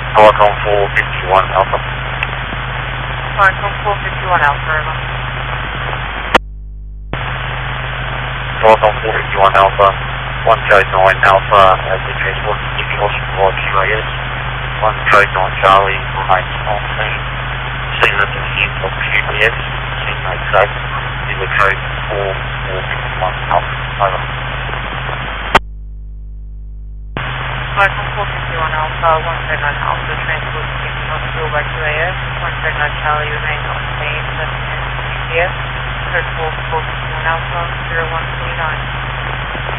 Telecom 451 Alpha. Telecom 451 Alpha, over. Telecom 451 Alpha, 1 code 9 Alpha, as the transport to the hospital QAS. 1 code 9 Charlie, remains on scene. Seen at the end of QAS, seen made safe. Is the code 451 Alpha, over. Telecom 451 Alpha, 1 code 9 Alpha, transport to the hospital by QAS. 1 code 9 Charlie, remains on scene. That's the end of QAS. Code 451 Alpha, 0129.